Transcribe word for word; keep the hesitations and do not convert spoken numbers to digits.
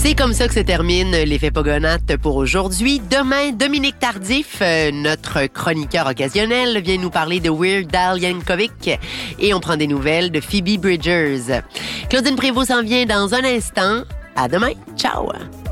C'est comme ça que se termine l'effet Pogonates pour aujourd'hui. Demain, Dominique Tardif, euh, notre chroniqueur occasionnel, vient nous parler de Weird Al Yankovic et on prend des nouvelles de Phoebe Bridgers. Claudine Prévost s'en vient dans un instant. À demain. Ciao!